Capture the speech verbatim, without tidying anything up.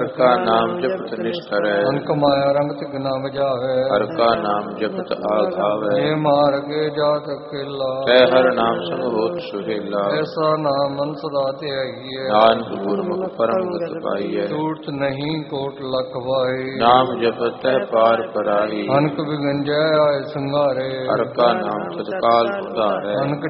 ਹਰ ਕਾ ਨਾਮ ਜਪਤ ਨਿਸਤਰੈ, ਅਨਕ ਮਾਇਆ ਰੰਗ ਤਿਗਨਾ ਵਜਾਵੇ। ਹਰ ਕਾ ਨਾਮ ਜਪਤ ਆਗਾਵੇ, ਜੇ ਮਾਰਗੇ ਜਾਤ ਅਕੇਲਾ, ਤੈ ਹਰ ਨਾਮ ਸੰਗ ਹੋਤ ਸੁਹੇਲਾ। ਐਸਾ ਨਾਮ ਮਨ ਸਦਾ ਧਿਆਈਐ, ਨਾਨਕ ਗੁਰਮੁਖ ਪਰਮ ਗਤ ਪਾਈਐ। ਟੂਟ ਨਹੀਂ ਕੋਟ ਲਖ ਵਾਏ, ਨਾਮ ਜਪਤ ਤੈ ਪਾਰ ਪਰਾਈ। ਅਨਕ ਵਿਗੰਜੈ ਆਏ ਸੰਘਾਰੇ, ਹਰ ਕਾ ਨਾਮ ਸਤਕਾਲ ਉਧਾਰੈ, ਅਨਕ